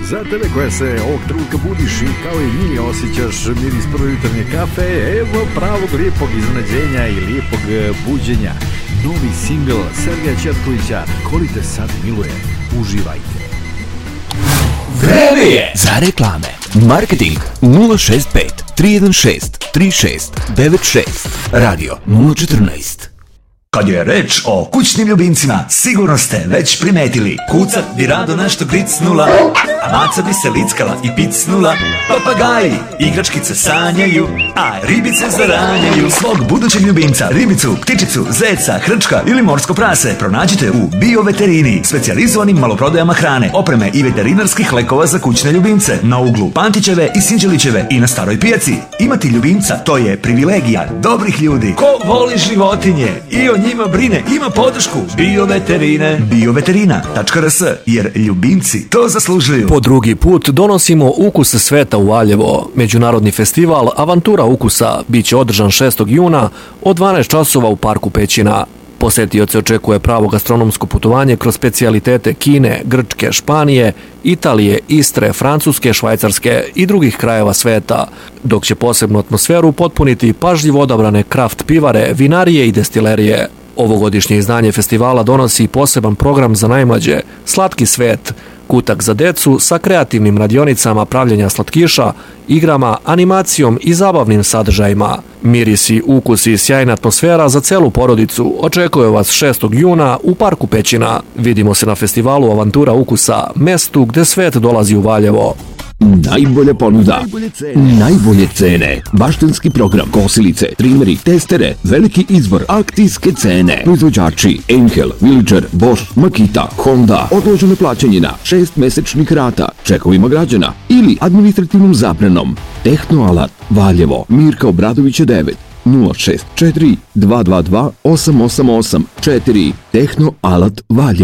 Za tebe koja se ovog trenutka budiš i kao i mi osjećaš miris prve jutarnje kafe, evo pravog lijepog iznenađenja i lijepog buđenja. Novi singl Sergeja Četkovića, Ko li te sad miluje. Uživajte. Vreme je za reklame. Marketing 065 316 3696. Radio 014. Kad je reč o kućnim ljubimcima, sigurno ste već primetili. Kucat bi rado nešto gricnula, a maca bi se lickala i picnula. Papagaji igračkice sanjaju, a ribice zaranjaju. Svog budućeg ljubimca, ribicu, ptičicu, zeca, hrčka ili morsko prase pronađite u Bioveterini, specijalizovanim maloprodajama hrane, opreme i veterinarskih lekova za kućne ljubimce na uglu Pantićeve i Sinđelićeve i na Staroj pijaci. Imati ljubimca, to je privilegija dobrih ljudi. Ko voli životinje i o njima brine, ima podršku Bioveterine. Bioveterina.rs, jer ljubimci to zaslužuju. Po drugi put donosimo Ukus sveta u Valjevo. Međunarodni festival Avantura ukusa biće održan 6. juna od 12 časova u parku Pećina. Posetioce očekuje pravo gastronomsko putovanje kroz specijalitete Kine, Grčke, Španije, Italije, Istre, Francuske, Švajcarske i drugih krajeva sveta, dok će posebnu atmosferu potpuniti pažljivo odabrane kraft pivare, vinarije i destilerije. Ovogodišnje izdanje festivala donosi poseban program za najmlađe, Slatki svet, kutak za decu sa kreativnim radionicama pravljenja slatkiša, igrama, animacijom i zabavnim sadržajima. Mirisi, ukusi i sjajna atmosfera za celu porodicu očekuje vas 6. juna u parku Pećina. Vidimo se na festivalu Avantura ukusa, mestu gde svet dolazi u Valjevo. Najbolja ponuda, najbolje cene, baštenski program, kosilice, trimeri, testere, veliki izbor, akcijske cene, proizvođači Angel, Villager, Bosch, Makita, Honda, odloženo plaćanje na 6 mesečnih rata, čekovima građana ili administrativnom zabranom. Tehnoalat, Valjevo, Mirka Obradovića 9, 064 222 888 4. Tehnoalat Valjevo.